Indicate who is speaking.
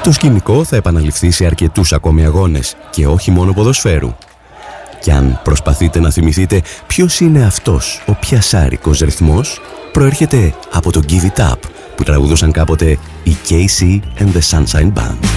Speaker 1: Το σκηνικό θα επαναληφθεί σε αρκετούς ακόμη αγώνες και όχι μόνο ποδοσφαίρου. Κι αν προσπαθείτε να θυμηθείτε ποιος είναι αυτός ο πιασάρικος ρυθμός, προέρχεται από το Give It Up που τραγουδούσαν κάποτε οι KC and the Sunshine Band.